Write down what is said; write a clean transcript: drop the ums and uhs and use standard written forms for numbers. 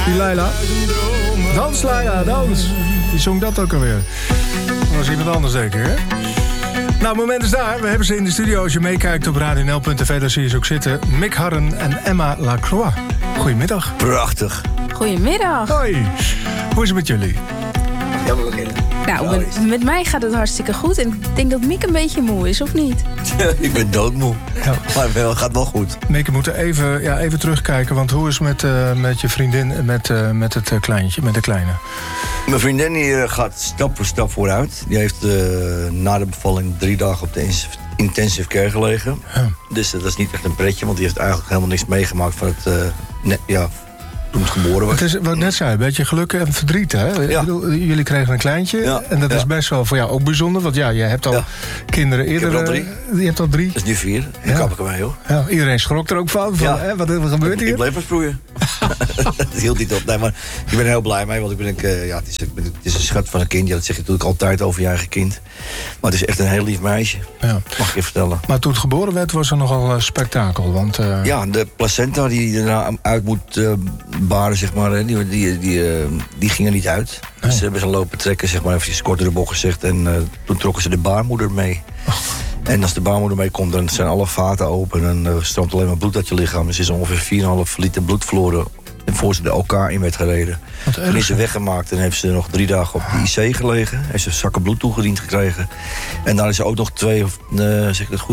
Die Laila. Dans, Laila, dans. Die zong dat ook alweer. Dat was iemand anders, denk ik, hè? Nou, het moment is daar. We hebben ze in de studio. Als je meekijkt op radionl.tv, daar zie je ze ook zitten. Mick Harren en Emma Lacroix. Goedemiddag. Prachtig. Goedemiddag. Hoi. Hoe is het met jullie? Ja, we beginnen. Nou, met mij gaat het hartstikke goed. En ik denk dat Mick een beetje moe is, of niet? Ik ben doodmoe. Ja. Maar het gaat wel goed. Mick, we moeten even terugkijken. Want hoe is het met je vriendin en met het kleintje, met de kleine? Mijn vriendin die gaat stap voor stap vooruit. Die heeft na de bevalling 3 dagen op de intensive care gelegen. Ja. Dus dat is niet echt een pretje, want die heeft eigenlijk helemaal niks meegemaakt van het... toen het geboren was. Het is wat ik net zei, een beetje geluk en verdriet, hè? Ja. Ik bedoel, jullie kregen een kleintje. Ja. En dat is best wel voor jou ook bijzonder. Want ja, je hebt al kinderen eerder. Ik heb er al 3. Je hebt al 3. Dat is nu 4. Dan kap ik ermee, hoor. Ja, iedereen schrok er ook van. Hè, wat gebeurt hier? Ik bleef maar sproeien. Dat hield niet op. Nee, maar ik ben er heel blij mee. Want het is een schat van een kind. Ja, dat zeg je natuurlijk altijd over je eigen kind. Maar het is echt een heel lief meisje. Ja. Mag ik je vertellen. Maar toen het geboren werd, was er nogal spektakel. Want, ja, de placenta die erna uit moet baren, zeg maar, die ging er niet uit. Nee. Dus ze hebben ze lopen trekken, zeg maar, even kort door de bocht gezegd. En toen trokken ze de baarmoeder mee. Oh. En als de baarmoeder meekomt, dan zijn alle vaten open. En stroomt alleen maar bloed uit je lichaam. Dus is ongeveer 4,5 liter bloed verloren. En voor ze er elkaar in werd gereden. Toen is ze weggemaakt en heeft ze nog 3 dagen op de IC gelegen. Heeft ze zakken bloed toegediend gekregen. En daar is ze ook nog 2, zeg ik dat goed?